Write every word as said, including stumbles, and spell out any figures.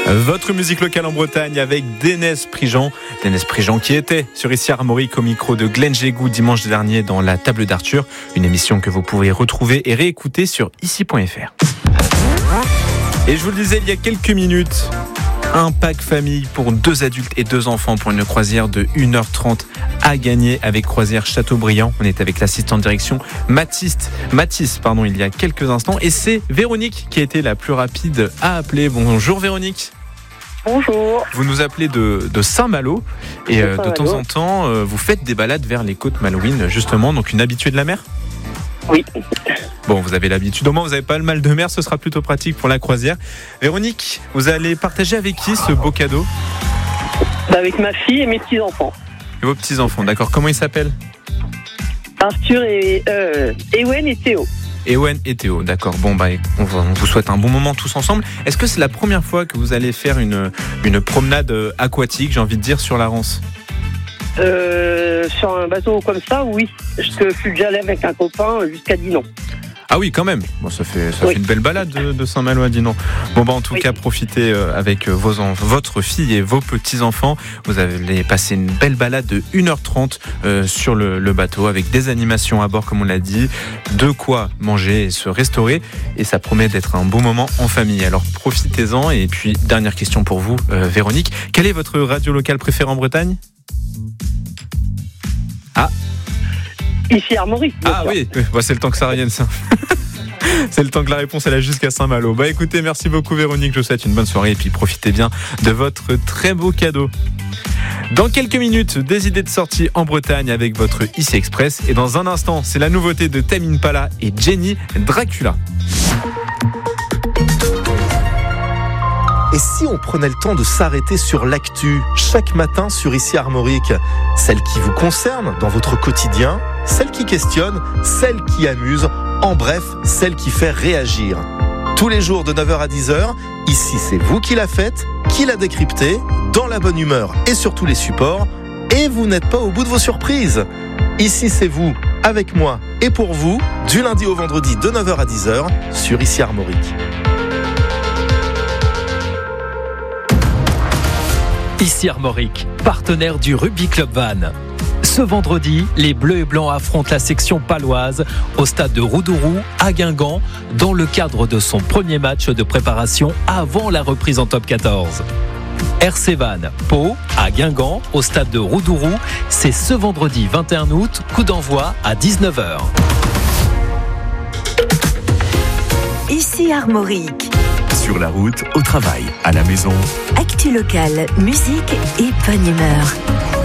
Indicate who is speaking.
Speaker 1: Votre musique locale en Bretagne avec Dénès Prigent. Dénès Prigent qui était sur Ici Armorique au micro de Glenn Jégou dimanche dernier dans la Table d'Arthur. Une émission que vous pouvez retrouver et réécouter sur ici point f r. Et je vous le disais il y a quelques minutes, un pack famille pour deux adultes et deux enfants pour une croisière de une heure trente à gagner avec Croisière Châteaubriand. On est avec l'assistant de direction Mathis, Mathis pardon, il y a quelques instants. Et c'est Véronique qui a été la plus rapide à appeler. Bonjour Véronique.
Speaker 2: Bonjour.
Speaker 1: Vous nous appelez de, de Saint-Malo et euh, de temps en temps, euh, vous faites des balades vers les côtes malouines, justement, donc une habituée de la mer ?
Speaker 2: Oui.
Speaker 1: Bon, vous avez l'habitude. Au moins, vous n'avez pas le mal de mer, ce sera plutôt pratique pour la croisière. Véronique, vous allez partager avec qui ce beau cadeau ?
Speaker 2: Avec ma fille et mes petits-enfants.
Speaker 1: Et vos petits-enfants, d'accord. Comment ils s'appellent ?
Speaker 2: Arthur et euh, Ewen et Théo.
Speaker 1: Ewen et Théo, d'accord. Bon, bah, on vous souhaite un bon moment tous ensemble. Est-ce que c'est la première fois que vous allez faire une, une promenade aquatique, j'ai envie de dire, sur la Rance ?
Speaker 2: Euh, sur un bateau comme ça, oui. Je suis déjà allé avec un copain jusqu'à Dinan.
Speaker 1: Ah oui, quand même. Bon, ça fait, ça
Speaker 2: oui.
Speaker 1: fait une belle balade de, de Saint-Malo à Dinan. Bon, bah, en tout
Speaker 2: oui.
Speaker 1: cas, profitez avec vos en, votre fille et vos petits-enfants. Vous allez passer une belle balade de une heure trente euh, sur le, le bateau avec des animations à bord, comme on l'a dit, de quoi manger et se restaurer. Et ça promet d'être un beau moment en famille. Alors, profitez-en. Et puis, dernière question pour vous, euh, Véronique. Quelle est votre radio locale préférée en Bretagne ? Ah
Speaker 2: Ici Armorique.
Speaker 1: Ah sûr. Oui, bah, c'est le temps que ça revienne ça. C'est le temps que la réponse elle a jusqu'à Saint-Malo. Bah écoutez, merci beaucoup Véronique, je vous souhaite une bonne soirée et puis profitez bien de votre très beau cadeau. Dans quelques minutes, des idées de sortie en Bretagne avec votre Ici Express. Et dans un instant, c'est la nouveauté de Tame Impala et Jenny, Dracula.
Speaker 3: Et si on prenait le temps de s'arrêter sur l'actu chaque matin sur Ici Armorique, celle qui vous concerne dans votre quotidien, celle qui questionne, celle qui amuse, en bref, celle qui fait réagir. Tous les jours de neuf heures à dix heures, ici c'est vous qui la faites, qui la décryptez, dans la bonne humeur et sur tous les supports, et vous n'êtes pas au bout de vos surprises. Ici c'est vous, avec moi et pour vous, du lundi au vendredi de neuf heures à dix heures sur Ici Armorique.
Speaker 4: Ici Armorique, partenaire du Rugby Club Vannes. Ce vendredi, les Bleus et Blancs affrontent la section paloise au stade de Roudourou à Guingamp dans le cadre de son premier match de préparation avant la reprise en top quatorze. R C Vannes, Pau, à Guingamp, au stade de Roudourou, c'est ce vendredi vingt et un août, coup d'envoi à dix-neuf heures.
Speaker 5: Ici Armorique.
Speaker 6: Sur la route, au travail, à la maison.
Speaker 5: Actu locale, musique et bonne humeur.